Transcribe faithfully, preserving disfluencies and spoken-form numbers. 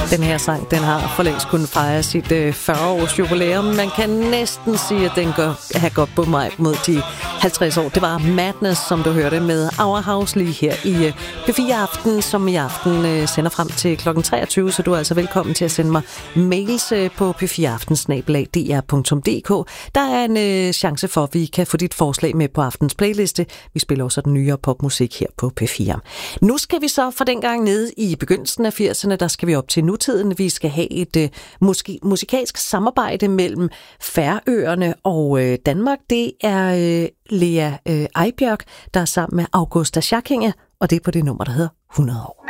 Den her sang, den har for længst kunnet fejre sit øh, fyrre-års jubilæum. Man kan næsten sige, at den går, har gått på mig mod de halvtreds år. Det var Madness, som du hørte med Our House lige her i øh, P fire Aften, som i aften øh, sender frem til klokken treogtyve. Så du er altså velkommen til at sende mig mails øh, på p fire aften snabel-a d r punktum d k. Der er en øh, chance for, at vi kan få dit forslag med på aftens playliste. Vi spiller også den nyere popmusik her på P fire. Nu skal vi så fra dengang nede i begyndelsen af firserne, der skal vi op til nutiden. Vi skal have et øh, musik- musikalsk samarbejde mellem Færøerne og øh, Danmark. Det er øh, Lea øh, Ejbjørk, der er sammen med Augusta Schackinge, og det er på det nummer, der hedder hundrede år.